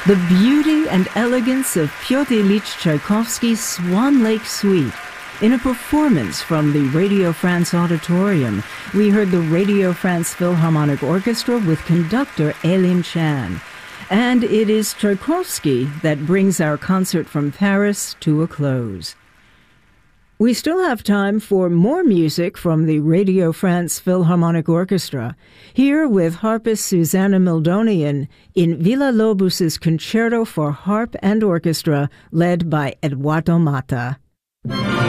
The beauty and elegance of Pyotr Ilyich Tchaikovsky's Swan Lake Suite. In a performance from the Radio France Auditorium, we heard the Radio France Philharmonic Orchestra with conductor Elim Chan. And it is Tchaikovsky that brings our concert from Paris to a close. We still have time for more music from the Radio France Philharmonic Orchestra, here with harpist Susanna Mildonian in Villa-Lobos's Concerto for Harp and Orchestra, led by Eduardo Mata.